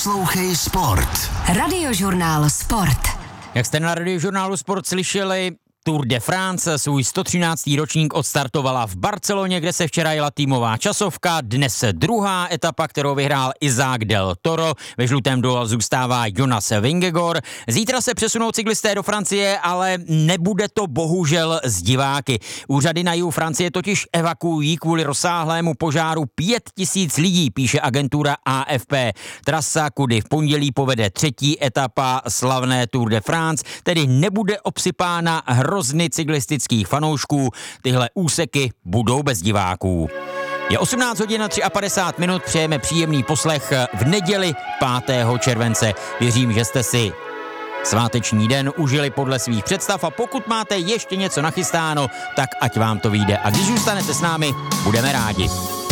Poslouchej sport. Radiožurnál Sport. Jak jste na Radiožurnálu Sport slyšeli, Tour de France svůj 113. ročník odstartovala v Barceloně, kde se včera jela týmová časovka. Dnes druhá etapa, kterou vyhrál Isaac del Toro. Ve žlutém dole zůstává Jonas Vingegaard. Zítra se přesunou cyklisté do Francie, ale nebude to bohužel s diváky. Úřady na jihu Francie totiž evakuují kvůli rozsáhlému požáru 5000 lidí, píše agentura AFP. Trasa, kudy v pondělí povede třetí etapa slavné Tour de France, tedy nebude obsypána hrozny cyklistických fanoušků. Tyhle úseky budou bez diváků. Je 18 hodin a 53 minut, přejeme příjemný poslech v neděli 5. července. Věřím, že jste si sváteční den užili podle svých představ a pokud máte ještě něco nachystáno, tak ať vám to vyjde. A když zůstanete s námi, budeme rádi.